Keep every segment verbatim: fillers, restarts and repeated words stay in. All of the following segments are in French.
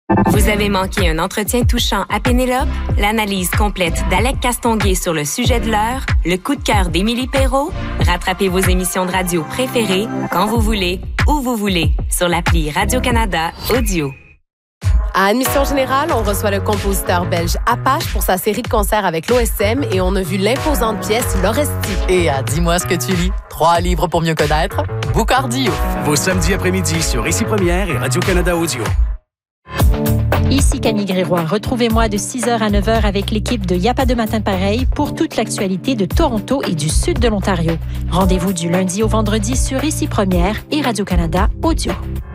Vous avez manqué un entretien touchant à Pénélope? L'analyse complète d'Alec Castonguay sur le sujet de l'heure, le coup de cœur d'Émilie Perrault? Rattrapez vos émissions de radio préférées quand vous voulez, où vous voulez, sur l'appli Radio-Canada Audio. À Admission Générale, on reçoit le compositeur belge Apache pour sa série de concerts avec l'O S M et on a vu l'imposante pièce L'Oresti. Et à Dis-moi ce que tu lis, trois livres pour mieux connaître, Boucardio. Vos samedis après-midi sur Ici Première et Radio-Canada Audio. Ici Camille Grégoire. Retrouvez-moi de six heures à neuf heures avec l'équipe de Y'a pas de matin pareil pour toute l'actualité de Toronto et du sud de l'Ontario. Rendez-vous du lundi au vendredi sur Ici Première et Radio-Canada Audio.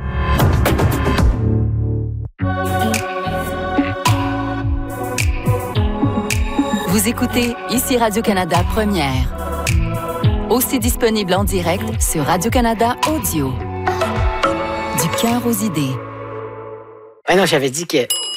Vous écoutez Ici Radio-Canada Première. Aussi disponible en direct sur Radio-Canada Audio. Du cœur aux idées. Ben non, j'avais dit que...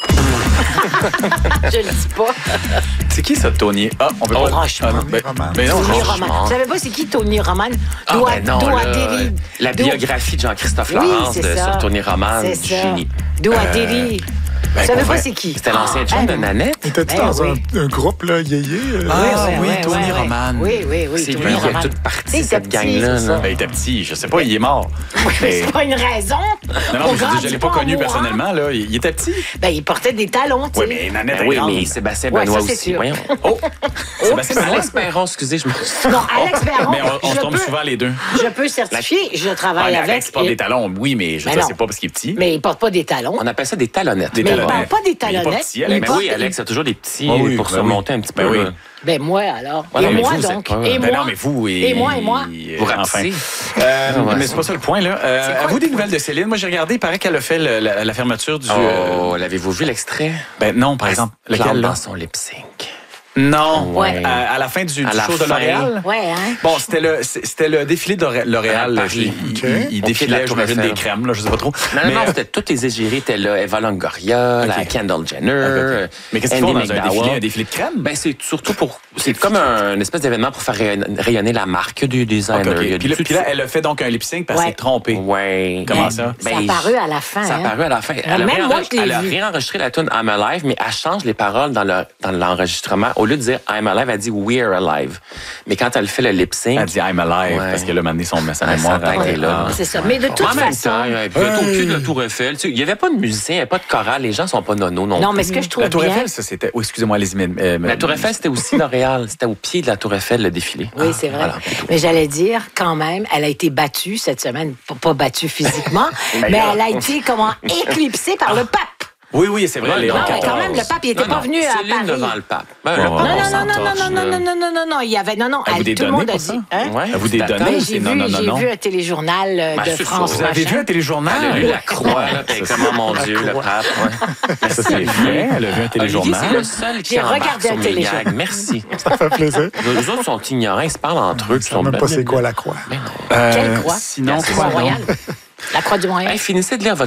Je le dis pas. C'est qui ça, Tony? Ah, on peut oh, pas... Franchement. Ah, non, ben, ben non, Tony franchement. Roman. Tu savais pas c'est qui Tony Roman? Ah, Doit, ben non, doit là, dérive. la biographie de Jean-Christophe oui, Laurence de, sur Tony Roman, c'est du ça. génie. Doit Euh, dérive. Ben, Tu savais pas vrai, c'est qui? C'était l'ancien Ah, chum hein? de Nanette. Il était Ben dans oui. un, un groupe, là, yéyé. Euh... Ah ouais, oui, ouais, Tony ouais, Roman. Oui, oui, oui. C'est Tony lui qui Roman. a toute Il partie, était cette petit, gang-là. c'est là. ça. Ben, il était petit, je sais pas, il est mort. Oui, mais Mais- c'est pas une raison. Non, non, mais je, veux dire, je l'ai pas connu personnellement, là. Il, il était petit. Ben, il portait des talons, tu Oui, sais. mais Nanette Ben est oui, grande. mais Sébastien Ouais, Benoît ça, c'est aussi. sûr. Voyons. Oh! Sébastien Benoît. Alex Perron, excusez, je me Non, Alex Perron, Mais on, on je se trompe peux- souvent les deux. Je peux certifier, je Ah, travaille mais avec. Alex porte et- des talons, oui, mais je Ben sais non. c'est pas parce qu'il est petit. Mais il porte pas des talons. On appelle ça des talonnettes. Des Mais il talonnettes. parle pas des Mais il est pas talonnettes. petit, Alex. Mais porte- oui, Alex a toujours des petits Ah oui, pour ben surmonter oui. un petit peu. Ben oui. là. Ben moi, alors. Ouais, et non, mais moi, vous, vous donc. êtes pas- Et Ben moi. non, mais vous et... Et moi, et moi. Vous Enfin. rapetissez. Euh, Ah ouais. mais c'est pas ça le point, là. Euh, C'est quoi Avez-vous le des point? nouvelles de Céline? Moi, j'ai regardé, il paraît qu'elle a fait le- la, la fermeture du... euh, Oh, l'avez-vous vu l'extrait? Ben non, par exemple. Lequel, Lequel, là? dans son lip sync. Non. Ouais. À, à la fin du, À du la show de fin. L'Oréal? Ouais, hein? Bon, c'était le, c'était le défilé de L'Oré- L'Oréal. À là. Paris. Il, OK. il- il Au pied de défilait, la Tour j'imagine, Eiffel. des crèmes, là, je sais pas trop. Non, non, Mais, non, euh, c'était toutes les égéries étaient là. Eva Longoria, Ok. la Kendall Jenner, ok, ok. Mais qu'est-ce qu'ils font Andy dans un McDowell. défilé? Un défilé de crème? Ben, c'est surtout pour. C'est comme un, une espèce d'événement pour faire rayon- rayonner la marque du Ok, designer. ok. Il y a Puis, du là, puis là, elle a fait donc un lip sync parce qu'elle Ouais. s'est trompée. Ouais. Comment ça? Ça a paru à la fin. Ça a hein? paru à la fin. Elle a, Même réenre- moi, je l'ai elle a vu. réenregistré la tune I'm Alive, mais elle change les paroles dans le- dans l'enregistrement. Au lieu de dire I'm Alive, elle dit We're Alive. Mais quand elle fait le lip sync. Elle dit I'm alive Ouais. parce qu'elle a mené son, sa Ah, mémoire. ça a été là. Ah. C'est ça. Mais de toute En même façon. temps, il y avait au cul de la Tour Eiffel. Tu sais, il n'y avait pas de musicien, il n'y avait pas de chorale. Les gens sont pas nono non Non, plus. mais ce que je trouve La Tour bien. Eiffel, ça, c'était... Oui, excusez-moi, allez-y. mais- euh, La Tour Eiffel, c'était aussi L'Oréal. C'était au pied de la Tour Eiffel, le défilé. Oui, c'est vrai. Voilà. Mais j'allais dire, quand même, elle a été battue cette semaine. Pas- Pas battue physiquement, mais elle a été comment éclipsée par le pape. Oui, oui, c'est vrai. Ouais, Léon non, mais quatorze. quand même, le pape, il était Non, pas non, venu à Céline Paris. devant le pape. Ben, le Ouais, pape, ouais. on Non, non, non, s'entorche, non, non, non, là. non, non, non, non, non, il y avait, non, non, Elle vous elle- des tout le données monde a pour ça? dit, hein? Ouais, À vous des d'accord. données? Ben, c'est j'ai non, vu, non, non, j'ai non. vu un téléjournal euh, Ben, de c'est France. ça. Vous avez machin. vu un téléjournal? Elle a lu la croix, là, puis comment, mon Dieu, le pape. Ouais. Ça, c'est vrai. Elle a vu un Olivier, téléjournal. c'est le seul qui J'ai embarque regardé sur un mes téléjournal. gags. Merci. Ça fait plaisir. Les autres sont ignorants, ils se parlent entre eux. Je puis sais sont même ben- pas c'est quoi la croix. Ben non. Euh, Quelle croix? Sinon, La croix quoi, royale. non? La croix du Moyen. Hey, finissez de lire votre